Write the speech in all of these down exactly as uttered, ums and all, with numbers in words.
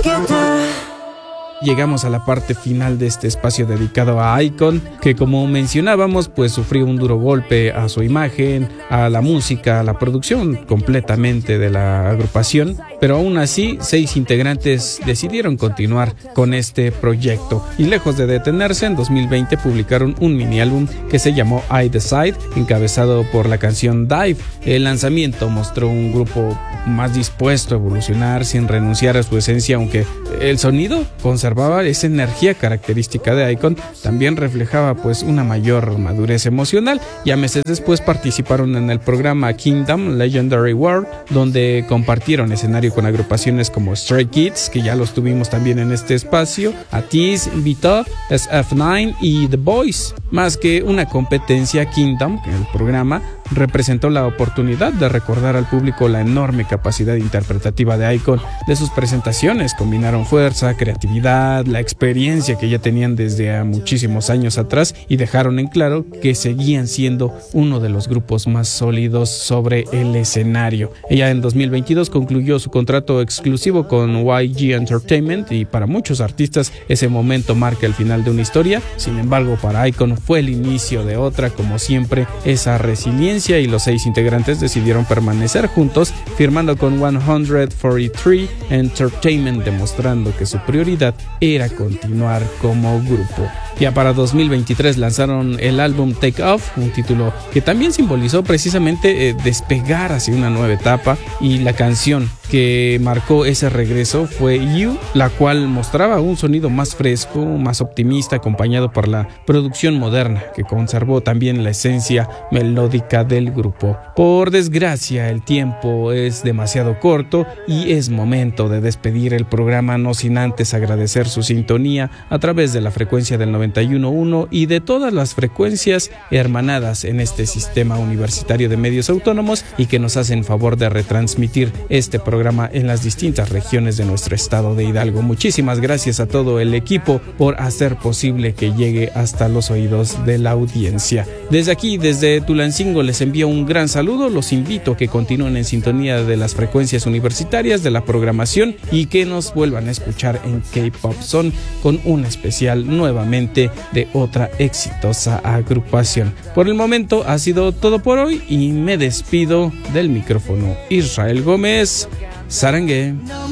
Llegamos a la parte final de este espacio dedicado a iKON, que como mencionábamos, pues sufrió un duro golpe a su imagen, a la música, a la producción completamente de la agrupación, pero aún así, seis integrantes decidieron continuar con este proyecto y lejos de detenerse, en dos mil veinte publicaron un mini álbum que se llamó I Decide, encabezado por la canción Dive. El lanzamiento mostró un grupo más dispuesto a evolucionar sin renunciar a su esencia, aunque el sonido conservaba esa energía característica de iKON, también reflejaba pues una mayor madurez emocional. Ya meses después participaron en el programa Kingdom Legendary World, donde compartieron escenario con agrupaciones como Stray Kids, que ya los tuvimos también en este espacio, Atis, Vita, S F nueve y The Boys. Más que una competencia, Kingdom, el programa, representó la oportunidad de recordar al público la enorme capacidad interpretativa de iKON. De sus presentaciones combinaron fuerza, creatividad, la experiencia que ya tenían desde a muchísimos años atrás y dejaron en claro que seguían siendo uno de los grupos más sólidos sobre el escenario. Ella en dos mil veintidós concluyó su contrato exclusivo con Y G Entertainment y para muchos artistas ese momento marca el final de una historia. Sin embargo, para iKON fue el inicio de otra, como siempre, esa resiliencia, y los seis integrantes decidieron permanecer juntos, firmando con ciento cuarenta y tres Entertainment, demostrando que su prioridad era continuar como grupo. Ya para dos mil veintitrés lanzaron el álbum Take Off, un título que también simbolizó precisamente eh, despegar hacia una nueva etapa, y la canción que marcó ese regreso fue You, la cual mostraba un sonido más fresco, más optimista, acompañado por la producción moderna que conservó también la esencia melódica del grupo. Por desgracia, el tiempo es demasiado corto y es momento de despedir el programa, no sin antes agradecer su sintonía a través de la frecuencia del noventa y uno punto uno y de todas las frecuencias hermanadas en este sistema universitario de medios autónomos y que nos hacen favor de retransmitir este programa en las distintas regiones de nuestro estado de Hidalgo. Muchísimas gracias a todo el equipo por hacer posible que llegue hasta los oídos de la audiencia. Desde aquí, desde Tulancingo, les envío un gran saludo. Los invito a que continúen en sintonía de las frecuencias universitarias, de la programación, y que nos vuelvan a escuchar en K-Pop Zone con un especial nuevamente de otra exitosa agrupación. Por el momento ha sido todo por hoy y me despido del micrófono. Israel Gómez, 사랑해.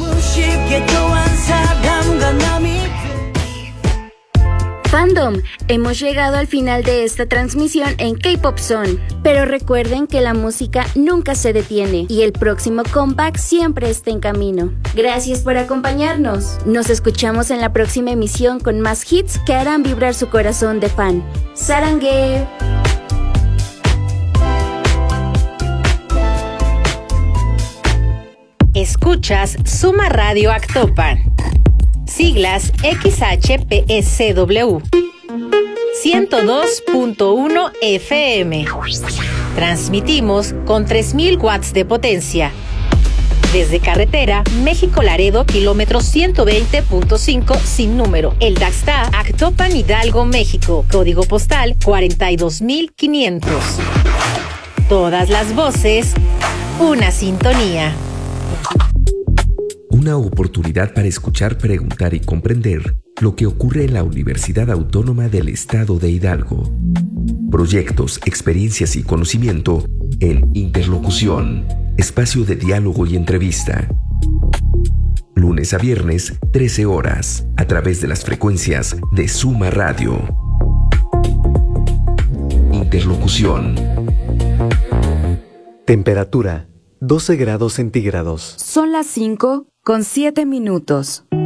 Fandom, hemos llegado al final de esta transmisión en K-Pop Zone, pero recuerden que la música nunca se detiene y el próximo comeback siempre está en camino. Gracias por acompañarnos. Nos escuchamos en la próxima emisión con más hits que harán vibrar su corazón de fan. ¡Sarangue! Escuchas Suma Radio Actopan. Siglas X H P S W ciento dos punto uno F M. Transmitimos con tres mil watts de potencia. Desde carretera México-Laredo, kilómetro ciento veinte punto cinco sin número. El Daxta, Actopan, Hidalgo, México. Código postal cuarenta y dos mil quinientos. Todas las voces, una sintonía. Una oportunidad para escuchar, preguntar y comprender lo que ocurre en la Universidad Autónoma del Estado de Hidalgo. Proyectos, experiencias y conocimiento en Interlocución, espacio de diálogo y entrevista. Lunes a viernes, trece horas, a través de las frecuencias de Suma Radio. Interlocución. Temperatura, doce grados centígrados. Son las cinco con siete minutos.